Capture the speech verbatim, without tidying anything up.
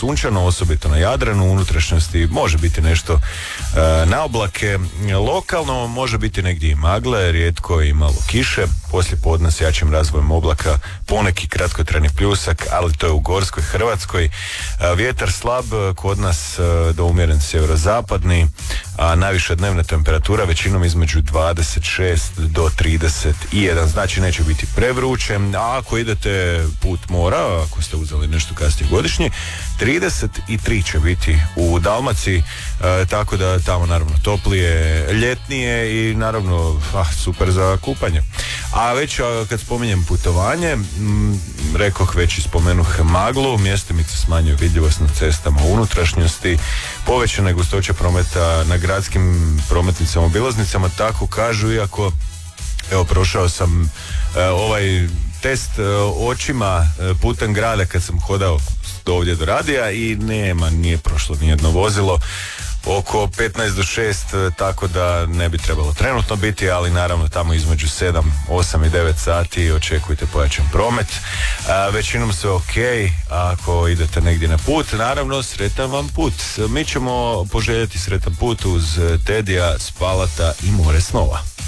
sunčano, osobito na Jadranu, u unutrašnjosti može biti nešto e, na oblake, lokalno može biti negdje i magle, rijetko i malo kiše, poslije podne s jačim razvojem oblaka, poneki kratkotrajni pljusak, ali to je u gorskoj Hrvatskoj. E, vjetar slab, kod nas e, do umjeren sjeverozapadni, a najviša dnevna temperatura većinom između dvadeset šest do trideset jedan, znači neće biti prevruće, a ako idete put mora, ako ste uzeli nešto kasnije godišnje, trideset tri će biti u Dalmaciji, e, tako da tamo naravno toplije, ljetnije i naravno ah, super za kupanje. A već a, kad spominjem putovanje, m, rekoh već i spomenuh maglu, mjestimice smanjuju vidljivost na cestama u unutrašnjosti, povećana je gustoća prometa na gradskim prometnicama, obilaznicama, tako kažu, iako evo prošao sam e, ovaj test e, očima e, putem grada kad sam hodao do ovdje do radija i nema, nije prošlo nijedno vozilo oko petnaest do šest, tako da ne bi trebalo trenutno biti, ali naravno tamo između sedam, osam i devet sati očekujte pojačan promet. A, većinom sve ok, ako idete negdje na put, naravno sretan vam put. Mi ćemo poželjeti sretan put uz Tedija, Spalata i More snova.